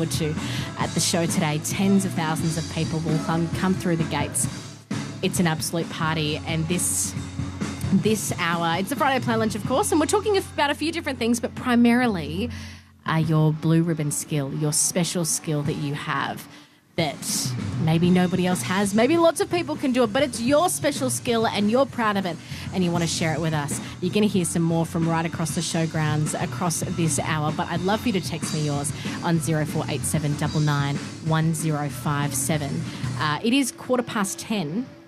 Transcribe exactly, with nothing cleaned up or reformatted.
forward to at the show today. Tens of thousands of people will come, come through the gates. It's an absolute party, and this this hour, it's the Friday Plan Lunch, of course, and we're talking about a few different things, but primarily uh, your blue ribbon skill, your special skill that you have that maybe nobody else has. Maybe lots of people can do it, but it's your special skill and you're proud of it and you want to share it with us. You're going to hear some more from right across the showgrounds across this hour, but I'd love for you to text me yours on zero four eight seven nine nine one zero five seven. Uh, it is quarter past ten.